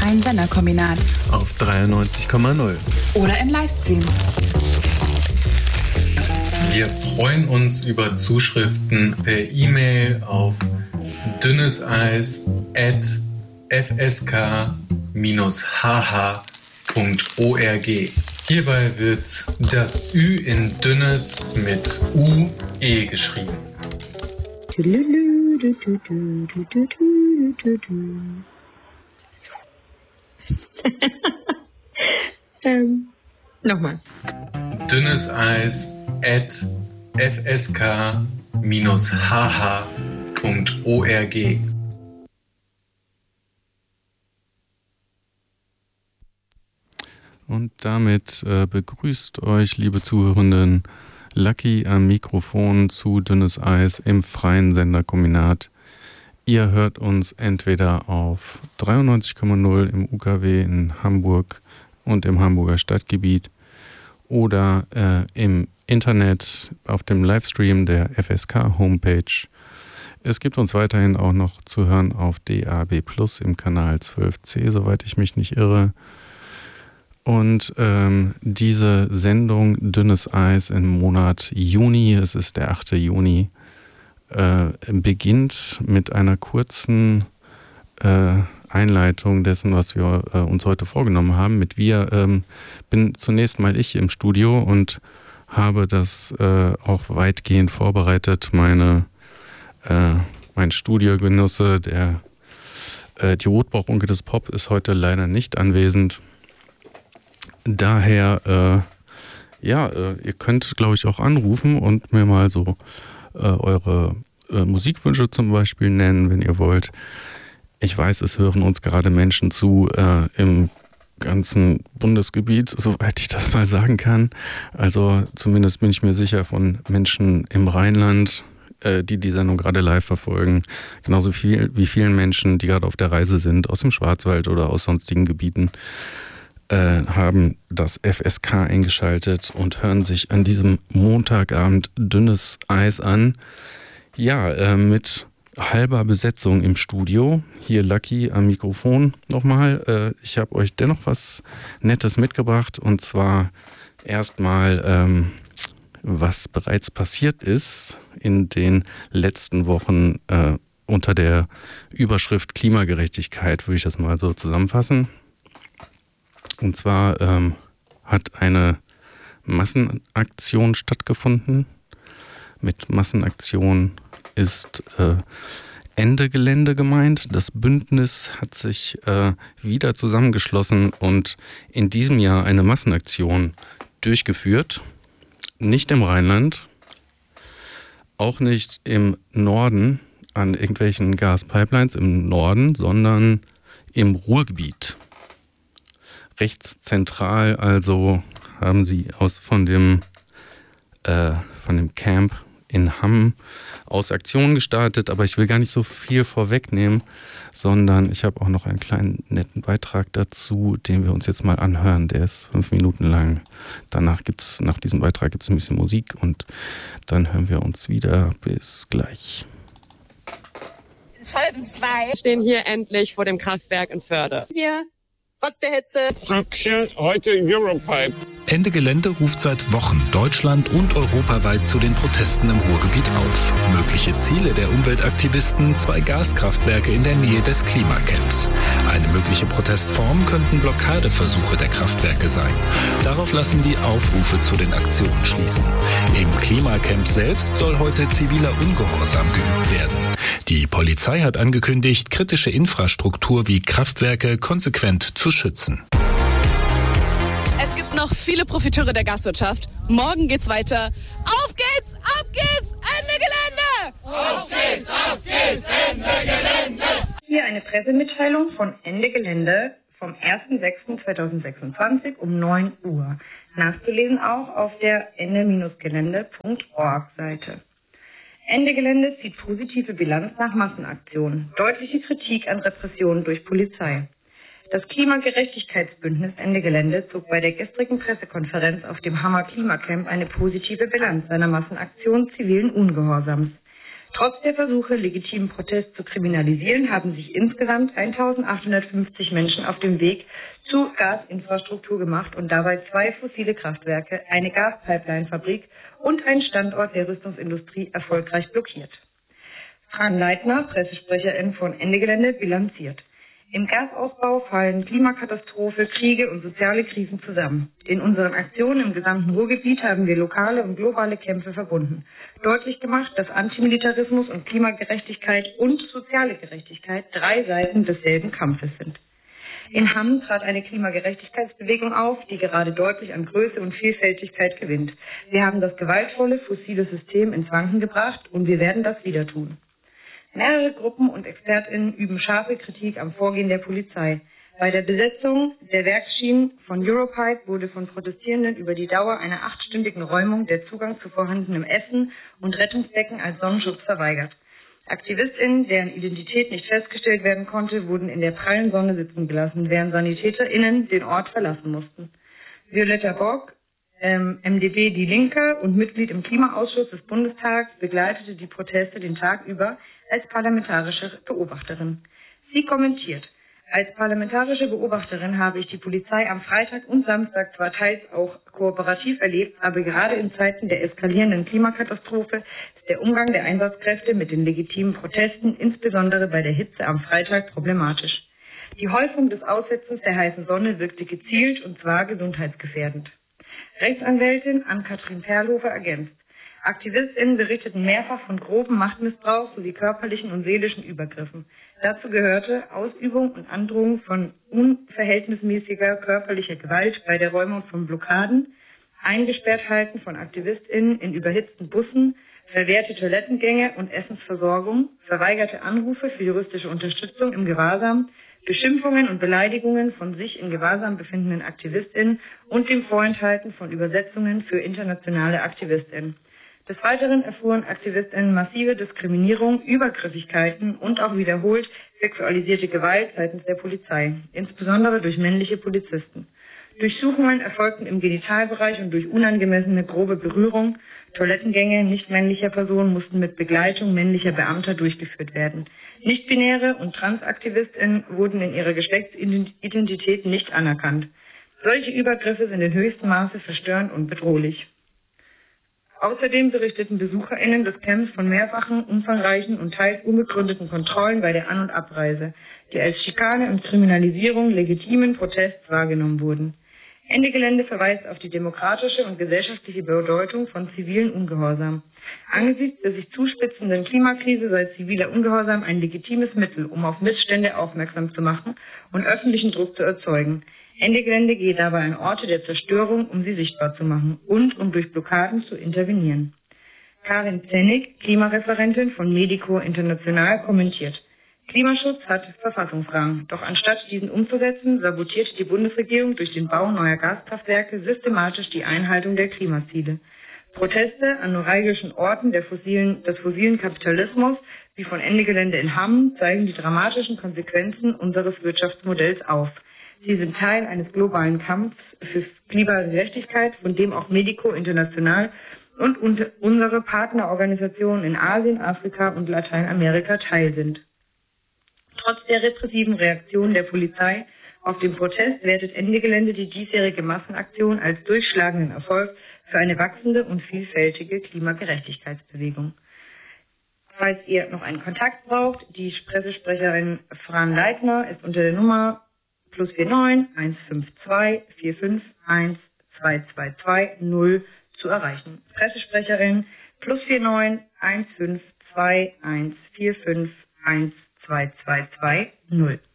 freien Senderkombinat auf 93,0 oder im Livestream. Wir freuen uns über Zuschriften per E-Mail auf dünneseis@fsk-hh.org. Hierbei wird das Ü in Dünnes mit UE geschrieben. Nochmal. dünneseis@fsk-hh.org. Und damit begrüßt euch, liebe Zuhörenden, Lucky am Mikrofon zu Dünnes Eis im freien Senderkombinat. Ihr hört uns entweder auf 93,0 im UKW in Hamburg und im Hamburger Stadtgebiet oder im Internet auf dem Livestream der FSK-Homepage. Es gibt uns weiterhin auch noch zu hören auf DAB+ im Kanal 12c, soweit ich mich nicht irre. Und diese Sendung Dünnes Eis im Monat Juni, es ist der 8. Juni, beginnt mit einer kurzen Einleitung dessen, was wir uns heute vorgenommen haben. Mit wir bin zunächst mal ich im Studio und habe das auch weitgehend vorbereitet. Mein Studiogenosse, die Rotbauchunke des Pop, ist heute leider nicht anwesend. Daher, ihr könnt, glaube ich, auch anrufen und mir mal so eure Musikwünsche zum Beispiel nennen, wenn ihr wollt. Ich weiß, es hören uns gerade Menschen zu im ganzen Bundesgebiet, soweit ich das mal sagen kann. Also zumindest bin ich mir sicher von Menschen im Rheinland, die Sendung gerade live verfolgen. Genauso viel wie vielen Menschen, die gerade auf der Reise sind, aus dem Schwarzwald oder aus sonstigen Gebieten, haben das FSK eingeschaltet und hören sich an diesem Montagabend Dünnes Eis an. Ja, mit halber Besetzung im Studio. Hier Lucky am Mikrofon nochmal. Ich habe euch dennoch was Nettes mitgebracht, und zwar erstmal, was bereits passiert ist in den letzten Wochen unter der Überschrift Klimagerechtigkeit, würde ich das mal so zusammenfassen. Und zwar hat eine Massenaktion stattgefunden. Mit Massenaktion ist Ende Gelände gemeint. Das Bündnis hat sich wieder zusammengeschlossen und in diesem Jahr eine Massenaktion durchgeführt. Nicht im Rheinland, auch nicht im Norden an irgendwelchen Gaspipelines im Norden, sondern im Ruhrgebiet. Recht zentral also haben sie von dem Camp in Hamm aus Aktionen gestartet, aber ich will gar nicht so viel vorwegnehmen, sondern ich habe auch noch einen kleinen netten Beitrag dazu, den wir uns jetzt mal anhören. Der ist 5 Minuten lang. Nach diesem Beitrag gibt es ein bisschen Musik und dann hören wir uns wieder. Bis gleich. Scholven 2 stehen hier endlich vor dem Kraftwerk in Förde. Hier, trotz der Hitze. Heute Europipe. Ende Gelände ruft seit Wochen Deutschland und europaweit zu den Protesten im Ruhrgebiet auf. Mögliche Ziele der Umweltaktivisten: 2 Gaskraftwerke in der Nähe des Klimacamps. Eine mögliche Protestform könnten Blockadeversuche der Kraftwerke sein. Darauf lassen die Aufrufe zu den Aktionen schließen. Im Klimacamp selbst soll heute ziviler Ungehorsam geübt werden. Die Polizei hat angekündigt, kritische Infrastruktur wie Kraftwerke konsequent zu schützen. Es gibt noch viele Profiteure der Gaswirtschaft. Morgen geht's weiter. Auf geht's, ab geht's, Ende Gelände! Auf geht's, Ende Gelände! Hier eine Pressemitteilung von Ende Gelände vom 1.6.2026 um 9 Uhr. Nachzulesen auch auf der ende-gelände.org Seite. Ende Gelände zieht positive Bilanz nach Massenaktionen. Deutliche Kritik an Repressionen durch Polizei. Das Klimagerechtigkeitsbündnis Ende Gelände zog bei der gestrigen Pressekonferenz auf dem Hammer Klimacamp eine positive Bilanz seiner Massenaktion zivilen Ungehorsams. Trotz der Versuche, legitimen Protest zu kriminalisieren, haben sich insgesamt 1850 Menschen auf dem Weg zur Gasinfrastruktur gemacht und dabei 2 fossile Kraftwerke, eine Gaspipeline-Fabrik und einen Standort der Rüstungsindustrie erfolgreich blockiert. Fran Leitner, Pressesprecherin von Ende Gelände, bilanziert: Im Gasausbau fallen Klimakatastrophe, Kriege und soziale Krisen zusammen. In unseren Aktionen im gesamten Ruhrgebiet haben wir lokale und globale Kämpfe verbunden. Deutlich gemacht, dass Antimilitarismus und Klimagerechtigkeit und soziale Gerechtigkeit 3 Seiten desselben Kampfes sind. In Hamm trat eine Klimagerechtigkeitsbewegung auf, die gerade deutlich an Größe und Vielfältigkeit gewinnt. Wir haben das gewaltvolle fossile System ins Wanken gebracht und wir werden das wieder tun. Mehrere Gruppen und ExpertInnen üben scharfe Kritik am Vorgehen der Polizei. Bei der Besetzung der Werksschienen von Europipe wurde von Protestierenden über die Dauer einer 8-stündigen Räumung der Zugang zu vorhandenem Essen und Rettungsdecken als Sonnenschutz verweigert. AktivistInnen, deren Identität nicht festgestellt werden konnte, wurden in der prallen Sonne sitzen gelassen, während SanitäterInnen den Ort verlassen mussten. Violetta Bock, MdB Die Linke und Mitglied im Klimaausschuss des Bundestags, begleitete die Proteste den Tag über als parlamentarische Beobachterin. Sie kommentiert: Als parlamentarische Beobachterin habe ich die Polizei am Freitag und Samstag zwar teils auch kooperativ erlebt, aber gerade in Zeiten der eskalierenden Klimakatastrophe ist der Umgang der Einsatzkräfte mit den legitimen Protesten, insbesondere bei der Hitze am Freitag, problematisch. Die Häufung des Aussetzens der heißen Sonne wirkte gezielt und zwar gesundheitsgefährdend. Rechtsanwältin Ann-Kathrin Perlhofer ergänzt: AktivistInnen berichteten mehrfach von grobem Machtmissbrauch sowie körperlichen und seelischen Übergriffen. Dazu gehörte Ausübung und Androhung von unverhältnismäßiger körperlicher Gewalt bei der Räumung von Blockaden, Eingesperrthalten von AktivistInnen in überhitzten Bussen, verwehrte Toilettengänge und Essensversorgung, verweigerte Anrufe für juristische Unterstützung im Gewahrsam, Beschimpfungen und Beleidigungen von sich in Gewahrsam befindenden AktivistInnen und dem Vorenthalten von Übersetzungen für internationale AktivistInnen. Des Weiteren erfuhren AktivistInnen massive Diskriminierung, Übergriffigkeiten und auch wiederholt sexualisierte Gewalt seitens der Polizei, insbesondere durch männliche Polizisten. Durchsuchungen erfolgten im Genitalbereich und durch unangemessene grobe Berührung. Toilettengänge nicht-männlicher Personen mussten mit Begleitung männlicher Beamter durchgeführt werden. Nicht-binäre und TransaktivistInnen wurden in ihrer Geschlechtsidentität nicht anerkannt. Solche Übergriffe sind in höchstem Maße verstörend und bedrohlich. Außerdem berichteten BesucherInnen des Camps von mehrfachen, umfangreichen und teils unbegründeten Kontrollen bei der An- und Abreise, die als Schikane und Kriminalisierung legitimen Protests wahrgenommen wurden. Ende Gelände verweist auf die demokratische und gesellschaftliche Bedeutung von zivilen Ungehorsam. Angesichts der sich zuspitzenden Klimakrise sei ziviler Ungehorsam ein legitimes Mittel, um auf Missstände aufmerksam zu machen und öffentlichen Druck zu erzeugen. Ende Gelände geht dabei an Orte der Zerstörung, um sie sichtbar zu machen und um durch Blockaden zu intervenieren. Karin Zennig, Klimareferentin von Medico International, kommentiert: Klimaschutz hat Verfassungsrang. Doch anstatt diesen umzusetzen, sabotiert die Bundesregierung durch den Bau neuer Gaskraftwerke systematisch die Einhaltung der Klimaziele. Proteste an neuralgischen Orten des fossilen Kapitalismus, wie von Ende Gelände in Hamm, zeigen die dramatischen Konsequenzen unseres Wirtschaftsmodells auf. Sie sind Teil eines globalen Kampfs für Klimagerechtigkeit, von dem auch Medico International und unsere Partnerorganisationen in Asien, Afrika und Lateinamerika Teil sind. Trotz der repressiven Reaktion der Polizei auf den Protest wertet Ende Gelände die diesjährige Massenaktion als durchschlagenden Erfolg für eine wachsende und vielfältige Klimagerechtigkeitsbewegung. Falls ihr noch einen Kontakt braucht, die Pressesprecherin Fran Leitner ist unter der Nummer +49 152 451 222 0 zu erreichen. Pressesprecherin +49 152 145 1 222 0.